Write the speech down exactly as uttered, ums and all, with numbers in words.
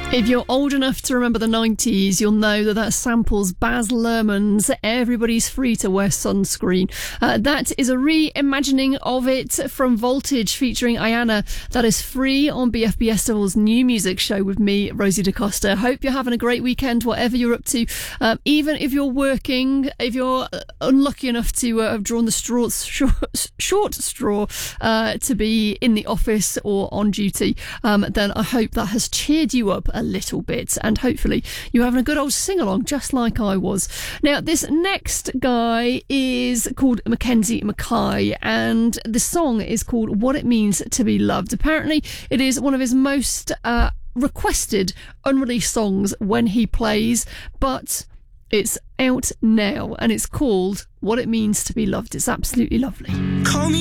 If you're old enough to remember the nineties, you'll know that that samples Baz Luhrmann's Everybody's Free to Wear Sunscreen. Uh, that is a reimagining of it from Voltage featuring Ayana. That is free on B F B S Festival's new music show with me, Rosie DaCosta. Hope you're having a great weekend, whatever you're up to. Um, even if you're working, if you're unlucky enough to uh, have drawn the straw, short, short straw uh, to be in the office or on duty, um, then I hope that has cheered you up a little bit, and hopefully you're having a good old sing-along just like I was. Now, this next guy is called Mackenzie Mackay, and the song is called What It Means to Be Loved. Apparently it is one of his most uh, requested unreleased songs when he plays, but it's out now and it's called What It Means to Be Loved. It's absolutely lovely. Call me